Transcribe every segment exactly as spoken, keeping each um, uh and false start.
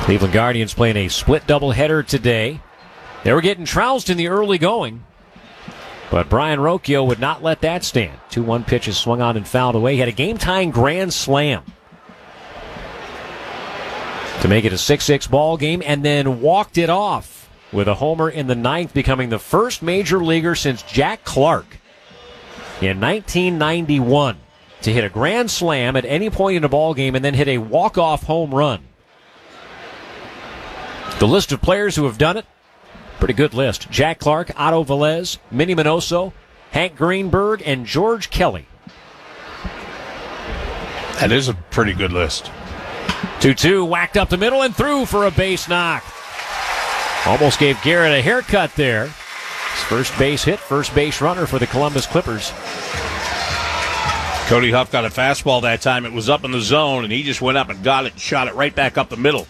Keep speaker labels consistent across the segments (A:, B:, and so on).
A: Cleveland Guardians playing a split doubleheader today. They were getting trounced in the early going, but Brian Rocchio would not let that stand. two one pitches swung on and fouled away. He had a game-tying grand slam to make it a six six ball game, and then walked it off with a homer in the ninth, becoming the first major leaguer since Jack Clark in nineteen ninety-one to hit a grand slam at any point in a ball game and then hit a walk-off home run. The list of players who have done it, pretty good list. Jack Clark, Otto Velez, Minnie Minoso, Hank Greenberg, and George Kelly.
B: That is a pretty good list.
A: two two, whacked up the middle and through for a base knock. Almost gave Garrett a haircut there. His first base hit, first base runner for the Columbus Clippers.
B: Cody Huff got a fastball that time. It was up in the zone, and he just went up and got it and shot it right back up the middle.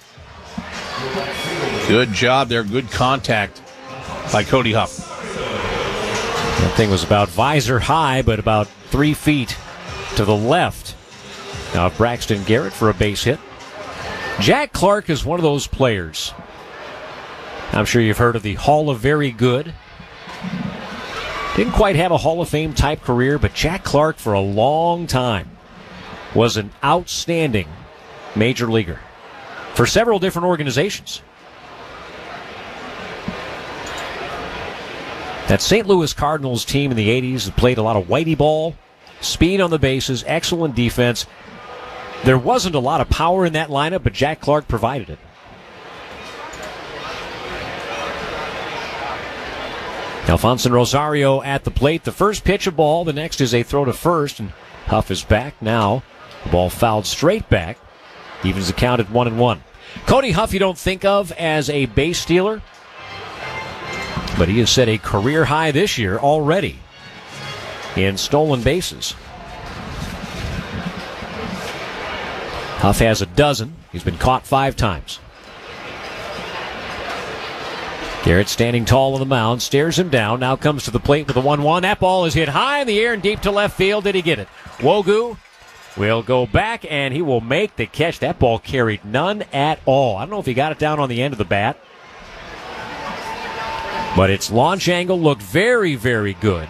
B: Good job there. Good contact by Cody Huff.
A: That thing was about visor high, but about three feet to the left. Now Braxton Garrett for a base hit. Jack Clark is one of those players. I'm sure you've heard of the Hall of Very Good. Didn't quite have a Hall of Fame type career, but Jack Clark for a long time was an outstanding major leaguer for several different organizations. That Saint Louis Cardinals team in the eighties played a lot of whitey ball, speed on the bases, excellent defense. There wasn't a lot of power in that lineup, but Jack Clark provided it. Alfonso Rosario at the plate. The first pitch a ball, the next is a throw to first, and Huff is back now. The ball fouled straight back. Evens the count at one and one. Cody Huff you don't think of as a base stealer, but he has set a career high this year already in stolen bases. Huff has a dozen. He's been caught five times. Garrett standing tall on the mound, stares him down, now comes to the plate with a one one. That ball is hit high in the air and deep to left field. Did he get it? Wogu will go back, and he will make the catch. That ball carried none at all. I don't know if he got it down on the end of the bat, but its launch angle looked very, very good.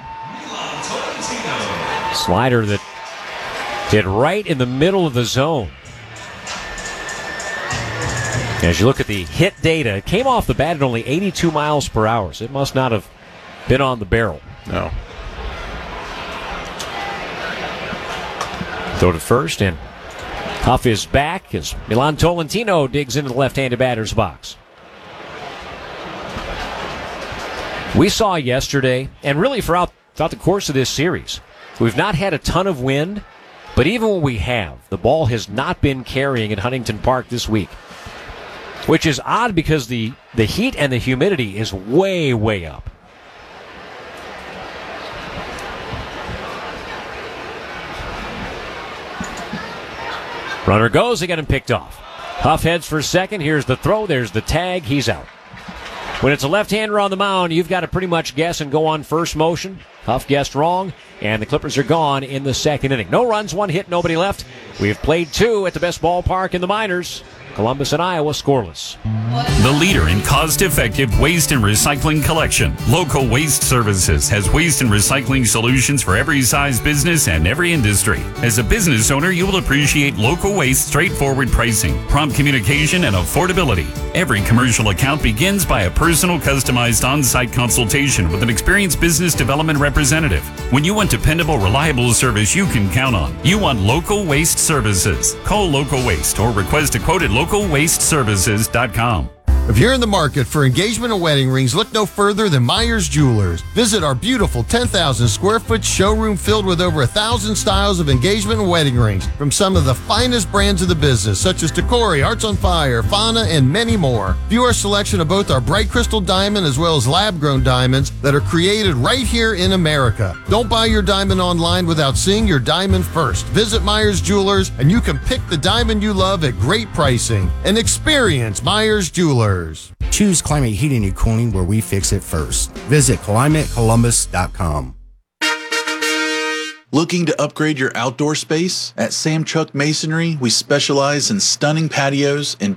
A: Slider that hit right in the middle of the zone. As you look at the hit data, it came off the bat at only eighty-two miles per hour, so it must not have been on the barrel.
B: No.
A: Throw to first, and Huff is back as Milan Tolentino digs into the left-handed batter's box. We saw yesterday, and really throughout, throughout the course of this series, we've not had a ton of wind, but even when we have, the ball has not been carrying at Huntington Park this week, which is odd because the, the heat and the humidity is way, way up. Runner goes, they get him picked off. Huff heads for second. Here's the throw. There's the tag. He's out. When it's a left-hander on the mound, you've got to pretty much guess and go on first motion. Huff guessed wrong, and the Clippers are gone in the second inning. No runs, one hit, nobody left. We've played two at the best ballpark in the minors. Columbus and Iowa scoreless.
C: The leader in cost-effective waste and recycling collection, Local Waste Services has waste and recycling solutions for every size business and every industry. As a business owner, you will appreciate Local Waste straightforward pricing, prompt communication, and affordability. Every commercial account begins by a personal, customized on-site consultation with an experienced business development representative. When you want dependable, reliable service you can count on, you want Local Waste Services. Call Local Waste or request a quote at local waste services dot com.
D: If you're in the market for engagement and wedding rings, look no further than Myers Jewelers. Visit our beautiful ten thousand square foot showroom filled with over a thousand styles of engagement and wedding rings from some of the finest brands of the business, such as Tacori, Hearts on Fire, Fauna, and many more. View our selection of both our bright crystal diamond as well as lab-grown diamonds that are created right here in America. Don't buy your diamond online without seeing your diamond first. Visit Myers Jewelers, and you can pick the diamond you love at great pricing. And experience Myers Jewelers.
E: Choose Climate Heating and Cooling, where we fix it first. Visit climate columbus dot com.
F: Looking to upgrade your outdoor space? At Sam Chuck Masonry, we specialize in stunning patios and